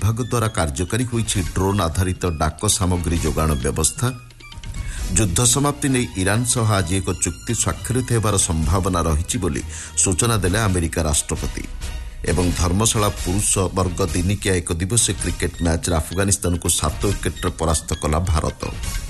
ବିଭାଗ ଦ୍ୱାରା କାର୍ଯ୍ୟକାରୀ ହୋଇଛି ଡ୍ରୋନ୍ ଆଧାରିତ ଡାକ ସାମଗ୍ରୀ ଯୋଗାଣ ବ୍ୟବସ୍ଥା। ଯୁଦ୍ଧ ସମାପ୍ତି ନେଇ ଇରାନ ସହ ଆଜି ଏକ ଚୁକ୍ତି ସ୍ୱାକ୍ଷରିତ ହେବାର ସମ୍ଭାବନା ରହିଛି ବୋଲି ସୂଚନା ଦେଲେ ଆମେରିକା ରାଷ୍ଟ୍ରପତି। ଏବଂ ଧର୍ମଶାଳା ପୁରୁଷ ବର୍ଗ ଦିନିକିଆ ଏକ ଦିବସୀୟ କ୍ରିକେଟ୍ ମ୍ୟାଚ୍ରେ ଆଫଗାନିସ୍ତାନକୁ 7 ୱିକେଟ୍ରେ ପରାସ୍ତ କଲା ଭାରତ।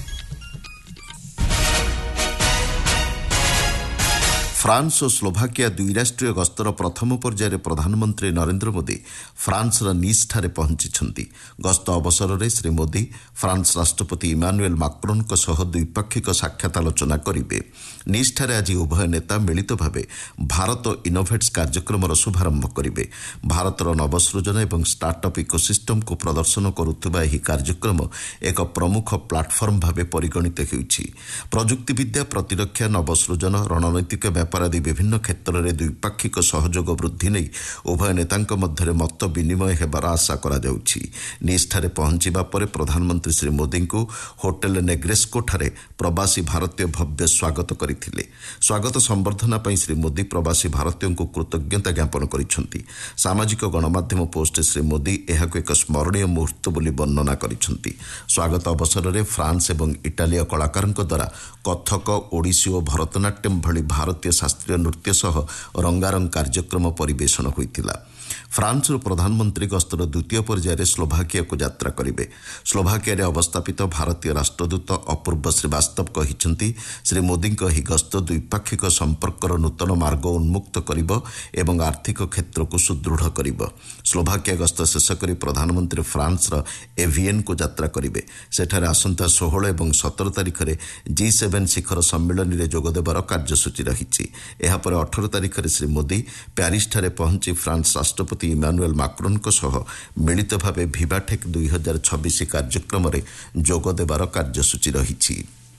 ଫ୍ରାନ୍ସ ଓ ସ୍ଲୋଭାକିଆ ଦ୍ୱିରାଷ୍ଟ୍ରୀୟ ଗସ୍ତର ପ୍ରଥମ ପର୍ଯ୍ୟାୟରେ ପ୍ରଧାନମନ୍ତ୍ରୀ ନରେନ୍ଦ୍ର ମୋଦି ଫ୍ରାନ୍ସର ନିସ୍ଠାରେ ପହଞ୍ଚିଛନ୍ତି। ଗସ୍ତ ଅବସରରେ ଶ୍ରୀ ମୋଦି ଫ୍ରାନ୍ସ ରାଷ୍ଟ୍ରପତି ଇମାନୁଏଲ୍ ମାକ୍ରୋନ୍ଙ୍କ ସହ ଦ୍ୱିପାକ୍ଷିକ ସାକ୍ଷାତ ଆଲୋଚନା କରିବେ। ନିସ୍ଠାରେ ଆଜି ଉଭୟ ନେତା ମିଳିତ ଭାବେ ଭାରତ ଇନୋଭେଟ୍ସ କାର୍ଯ୍ୟକ୍ରମର ଶୁଭାରମ୍ଭ କରିବେ। ଭାରତର ନବସୃଜନ ଏବଂ ଷ୍ଟାର୍ଟଅପ୍ ଇକୋସିଷ୍ଟମକୁ ପ୍ରଦର୍ଶନ କରୁଥିବା ଏହି କାର୍ଯ୍ୟକ୍ରମ ଏକ ପ୍ରମୁଖ ପ୍ଲାଟଫର୍ମ ଭାବେ ପରିଗଣିତ ହେଉଛି। ପ୍ରଯୁକ୍ତିବିଦ୍ୟା, ପ୍ରତିରକ୍ଷା, ନବସୃଜନ, ରଣନୈତିକ ବ୍ୟାପାର ଆଦି ବିଭିନ୍ନ କ୍ଷେତ୍ରରେ ଦ୍ୱିପାକ୍ଷିକ ସହଯୋଗ ବୃଦ୍ଧି ନେଇ ଉଭୟ ନେତାଙ୍କ ମଧ୍ୟରେ ମତ ବିନିମୟ ହେବାର ଆଶା କରାଯାଉଛି। ନିସ୍ଠାରେ ପହଞ୍ଚିବା ପରେ ପ୍ରଧାନମନ୍ତ୍ରୀ ଶ୍ରୀ ମୋଦିଙ୍କୁ ହୋଟେଲ ନେଗ୍ରେସ୍କୋଠାରେ ପ୍ରବାସୀ ଭାରତୀୟ ଭବ୍ୟ ସ୍ୱାଗତ କରିଥିଲେ। ସ୍ୱାଗତ ସମ୍ବର୍ଦ୍ଧନା ପାଇଁ ଶ୍ରୀ ମୋଦି ପ୍ରବାସୀ ଭାରତୀୟଙ୍କୁ କୃତଜ୍ଞତା ଜ୍ଞାପନ କରିଛନ୍ତି। ସାମାଜିକ ଗଣମାଧ୍ୟମ ପୋଷ୍ଟରେ ଶ୍ରୀ ମୋଦି ଏହାକୁ ଏକ ସ୍ମରଣୀୟ ମୁହୂର୍ତ୍ତ ବୋଲି ବର୍ଣ୍ଣନା କରିଛନ୍ତି। ସ୍ୱାଗତ ଅବସରରେ ଫ୍ରାନ୍ସ ଏବଂ ଇଟାଲୀୟ କଳାକାରଙ୍କ ଦ୍ୱାରା କଥକ, ଓଡ଼ିଶୀ ଓ ଭରତନାଟ୍ୟମ୍ ଭଳି ଭାରତୀୟ ଶାସ୍ତ୍ରୀୟ ନୃତ୍ୟ ସହ ରଙ୍ଗାରଙ୍ଗ କାର୍ଯ୍ୟକ୍ରମ ପରିବେଷଣ ହୋଇଥିଲା। ଫ୍ରାନ୍ସର ପ୍ରଧାନମନ୍ତ୍ରୀ ଗସ୍ତର ଦ୍ୱିତୀୟ ପର୍ଯ୍ୟାୟରେ ସ୍ଲୋଭାକିଆକୁ ଯାତ୍ରା କରିବେ। ସ୍ଲୋଭାକିଆରେ ଅବସ୍ଥାପିତ ଭାରତୀୟ ରାଷ୍ଟ୍ରଦୂତ ଅପୂର୍ବ ଶ୍ରୀବାସ୍ତବ କହିଛନ୍ତି, ଶ୍ରୀ ମୋଦିଙ୍କ ଏହି ଗସ୍ତ ଦ୍ୱିପାକ୍ଷିକ ସମ୍ପର୍କର ନୂତନ ମାର୍ଗ ଉନ୍ମୁକ୍ତ କରିବ ଏବଂ ଆର୍ଥିକ କ୍ଷେତ୍ରକୁ ସୁଦୃଢ଼ କରିବ। ସ୍ଲୋଭାକିଆ ଗସ୍ତ ଶେଷ କରି ପ୍ରଧାନମନ୍ତ୍ରୀ ଫ୍ରାନ୍ସର ଏଭିଏନ୍କୁ ଯାତ୍ରା କରିବେ। ସେଠାରେ ଆସନ୍ତା 16 ଏବଂ 17 ତାରିଖରେ G7 ଶିଖର ସମ୍ମିଳନୀରେ ଯୋଗଦେବାର କାର୍ଯ୍ୟସୂଚୀ ରହିଛି। ଏହାପରେ 18 ତାରିଖରେ ଶ୍ରୀ ମୋଦି ପ୍ୟାରିସ୍ଠାରେ ପହଞ୍ଚି ଫ୍ରାନ୍ସ ରାଷ୍ଟ୍ରପତି ଇମାନୁଏଲ୍ ମାକ୍ରୋନ୍ଙ୍କ ସହ ମିଳିତ ଭାବେ ଭିଭାଟେକ୍ 2026 କାର୍ଯ୍ୟକ୍ରମରେ ଯୋଗ ଦେବାର କାର୍ଯ୍ୟସୂଚୀ ରହିଛି।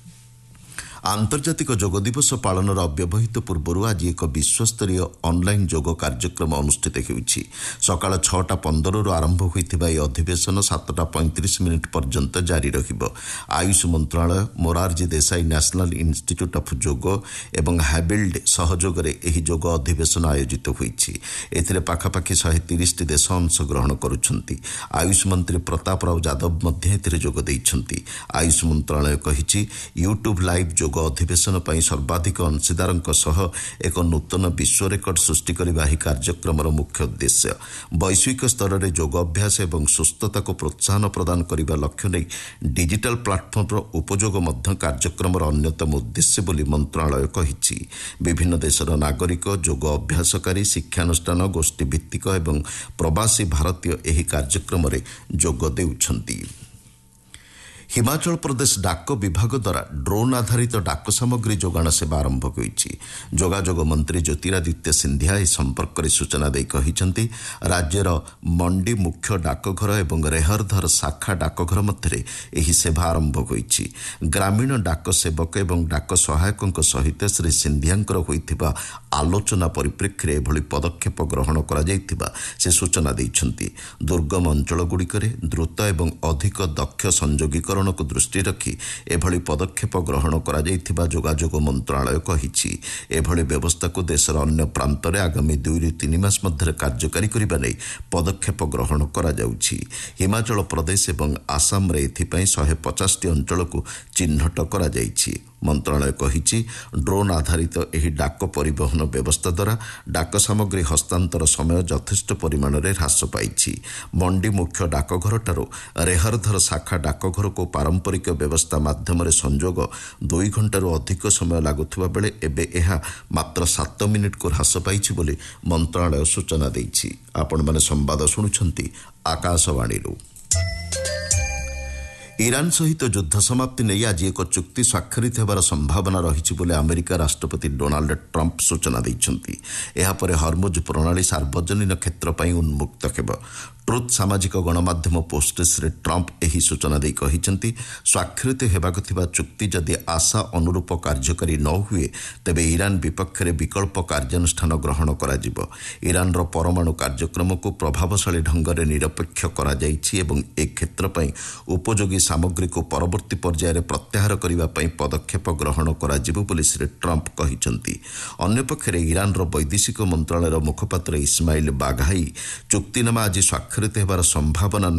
ଆନ୍ତର୍ଜାତିକ ଯୋଗ ଦିବସ ପାଳନର ଅବ୍ୟବହିତ ପୂର୍ବରୁ ଆଜି ଏକ ବିଶ୍ୱସ୍ତରୀୟ ଅନ୍ଲାଇନ୍ ଯୋଗ କାର୍ଯ୍ୟକ୍ରମ ଅନୁଷ୍ଠିତ ହେଉଛି। ସକାଳ 6:15ରୁ ଆରମ୍ଭ ହୋଇଥିବା ଏହି ଅଧିବେଶନ 7:35 ପର୍ଯ୍ୟନ୍ତ ଜାରି ରହିବ। ଆୟୁଷ ମନ୍ତ୍ରଣାଳୟ, Morarji Desai national institute of ଯୋଗ ଏବଂ ହ୍ୟାବିଲ୍ଡ ସହଯୋଗରେ ଏହି ଯୋଗ ଅଧିବେଶନ ଆୟୋଜିତ ହୋଇଛି। ଏଥିରେ ପାଖାପାଖି 130ଟି ଦେଶ ଅଂଶଗ୍ରହଣ କରୁଛନ୍ତି। ଆୟୁଷ ମନ୍ତ୍ରୀ ପ୍ରତାପ ରାଓ ଯାଦବ ମଧ୍ୟ ଏଥିରେ ଯୋଗ ଦେଇଛନ୍ତି। ଆୟୁଷ ମନ୍ତ୍ରଣାଳୟ କହିଛି, ୟୁଟ୍ୟୁବ୍ ଲାଇଭ୍ ଯୋଗ ଅଧିବେଶନ ପାଇଁ ସର୍ବାଧିକ ଅଂଶୀଦାରଙ୍କ ସହ ଏକ ନୂତନ ବିଶ୍ୱ ରେକର୍ଡ ସୃଷ୍ଟି କରିବା ଏହି କାର୍ଯ୍ୟକ୍ରମର ମୁଖ୍ୟ ଉଦ୍ଦେଶ୍ୟ। ବୈଶ୍ୱିକ ସ୍ତରରେ ଯୋଗ ଅଭ୍ୟାସ ଏବଂ ସୁସ୍ଥତାକୁ ପ୍ରୋତ୍ସାହନ ପ୍ରଦାନ କରିବା ଲକ୍ଷ୍ୟ ନେଇ ଡିଜିଟାଲ ପ୍ଲାଟଫର୍ମର ଉପଯୋଗ ମଧ୍ୟ କାର୍ଯ୍ୟକ୍ରମର ଅନ୍ୟତମ ଉଦ୍ଦେଶ୍ୟ ବୋଲି ମନ୍ତ୍ରଣାଳୟ କହିଛି। ବିଭିନ୍ନ ଦେଶର ନାଗରିକ, ଯୋଗ ଅଭ୍ୟାସକାରୀ, ଶିକ୍ଷାନୁଷ୍ଠାନ, ଗୋଷ୍ଠୀ ଭିତ୍ତିକ ଏବଂ ପ୍ରବାସୀ ଭାରତୀୟ ଏହି କାର୍ଯ୍ୟକ୍ରମରେ ଯୋଗ ଦେଉଛନ୍ତି। ହିମାଚଳ ପ୍ରଦେଶ ଡାକ ବିଭାଗ ଦ୍ୱାରା ଡ୍ରୋନ୍ ଆଧାରିତ ଡାକ ସାମଗ୍ରୀ ଯୋଗାଣ ସେବା ଆରମ୍ଭ ହୋଇଛି। ଯୋଗାଯୋଗ ମନ୍ତ୍ରୀ ଜ୍ୟୋତିରାଦିତ୍ୟ ସିନ୍ଧିଆ ଏହି ସମ୍ପର୍କରେ ସୂଚନା ଦେଇ କହିଛନ୍ତି, ରାଜ୍ୟର ମଣ୍ଡି ମୁଖ୍ୟ ଡାକଘର ଏବଂ ରେହରଧର ଶାଖା ଡାକଘର ମଧ୍ୟରେ ଏହି ସେବା ଆରମ୍ଭ ହୋଇଛି। ଗ୍ରାମୀଣ ଡାକ ସେବକ ଏବଂ ଡାକ ସହାୟକଙ୍କ ସହିତ ଶ୍ରୀ ସିନ୍ଧିଆଙ୍କର ହୋଇଥିବା ଆଲୋଚନା ପରିପ୍ରେକ୍ଷୀରେ ଏଭଳି ପଦକ୍ଷେପ ଗ୍ରହଣ କରାଯାଇଥିବା ସେ ସୂଚନା ଦେଇଛନ୍ତି। ଦୁର୍ଗମ ଅଞ୍ଚଳଗୁଡ଼ିକରେ ଦ୍ରୁତ ଏବଂ ଅଧିକ ଦକ୍ଷ ସଂଯୋଗୀକରଣ କୁ ଦୃଷ୍ଟିରେ ରଖି ଏଭଳି ପଦକ୍ଷେପ ଗ୍ରହଣ କରାଯାଇଥିବା ଯୋଗାଯୋଗ ମନ୍ତ୍ରଣାଳୟ କହିଛି। ଏଭଳି ବ୍ୟବସ୍ଥାକୁ ଦେଶର ଅନ୍ୟ ପ୍ରାନ୍ତରେ ଆଗାମୀ 2ରୁ 3 ମାସ ମଧ୍ୟରେ କାର୍ଯ୍ୟକାରୀ କରିବା ନେଇ ପଦକ୍ଷେପ ଗ୍ରହଣ କରାଯାଉଛି। ହିମାଚଳ ପ୍ରଦେଶ ଏବଂ ଆସାମରେ ଏଥିପାଇଁ 150ଟି ଅଞ୍ଚଳକୁ ଚିହ୍ନଟ କରାଯାଇଛି। ମନ୍ତ୍ରଣାଳୟ କହିଛି, ଡ୍ରୋନ୍ ଆଧାରିତ ଏହି ଡାକ ପରିବହନ ବ୍ୟବସ୍ଥା ଦ୍ୱାରା ଡାକ ସାମଗ୍ରୀ ହସ୍ତାନ୍ତର ସମୟ ଯଥେଷ୍ଟ ପରିମାଣରେ ହ୍ରାସ ପାଇଛି। ମଣ୍ଡି ମୁଖ୍ୟ ଡାକଘରଠାରୁ ରେହରଧର ଶାଖା ଡାକଘରକୁ ପାରମ୍ପରିକ ବ୍ୟବସ୍ଥା ମାଧ୍ୟମରେ ସଂଯୋଗ 2 ଘଣ୍ଟାରୁ ଅଧିକ ସମୟ ଲାଗୁଥିବା ବେଳେ ଏବେ ଏହା ମାତ୍ର 7 ମିନିଟ୍କୁ ହ୍ରାସ ପାଇଛି ବୋଲି ମନ୍ତ୍ରଣାଳୟ ସୂଚନା ଦେଇଛି। ଆପଣମାନେ ସମ୍ବାଦ ଶୁଣୁଛନ୍ତି ଆକାଶବାଣୀରୁ। ଇରାନ ସହିତ ଯୁଦ୍ଧ ସମାପ୍ତି ନେଇ ଆଜି ଏକ ଚୁକ୍ତି ସ୍ୱାକ୍ଷରିତ ହେବାର ସମ୍ଭାବନା ରହିଛି ବୋଲି ଆମେରିକା ରାଷ୍ଟ୍ରପତି ଡୋନାଲ୍ଡ ଟ୍ରମ୍ପ ସୂଚନା ଦେଇଛନ୍ତି। ଏହାପରେ ହର୍ମୁଜ ପ୍ରଣାଳୀ ସାର୍ବଜନୀନ କ୍ଷେତ୍ର ପାଇଁ ଉନ୍ମୁକ୍ତ ହେବ। ଟ୍ରୁଥ୍ ସାମାଜିକ ଗଣମାଧ୍ୟମ ପୋଷ୍ଟରେ ଶ୍ରୀ ଟ୍ରମ୍ପ ଏହି ସୂଚନା ଦେଇ କହିଛନ୍ତି, ସ୍ୱାକ୍ଷରିତ ହେବାକୁ ଥିବା ଚୁକ୍ତି ଯଦି ଆଶା ଅନୁରୂପ କାର୍ଯ୍ୟକାରୀ ନ ହୁଏ ତେବେ ଇରାନ ବିପକ୍ଷରେ ବିକଳ୍ପ କାର୍ଯ୍ୟାନୁଷ୍ଠାନ ଗ୍ରହଣ କରାଯିବ। ଇରାନର ପରମାଣୁ କାର୍ଯ୍ୟକ୍ରମକୁ ପ୍ରଭାବଶାଳୀ ଢଙ୍ଗରେ ନିରପେକ୍ଷ କରାଯାଇଛି ଏବଂ ଏ କ୍ଷେତ୍ର ପାଇଁ ଉପଯୋଗୀ ସାମଗ୍ରୀକୁ ପରବର୍ତ୍ତୀ ପର୍ଯ୍ୟାୟରେ ପ୍ରତ୍ୟାହାର କରିବା ପାଇଁ ପଦକ୍ଷେପ ଗ୍ରହଣ କରାଯିବ ବୋଲି ଶ୍ରୀ ଟ୍ରମ୍ପ କହିଛନ୍ତି। ଅନ୍ୟପକ୍ଷରେ ଇରାନର ବୈଦେଶିକ ମନ୍ତ୍ରଣାଳୟର ମୁଖପାତ୍ର ଇସ୍ମାଇଲ ବାଘାଇ ଚୁକ୍ତିନାମା ଆଜି ସ୍ୱାକ୍ଷରିତ ହେବାର ସମ୍ଭାବନା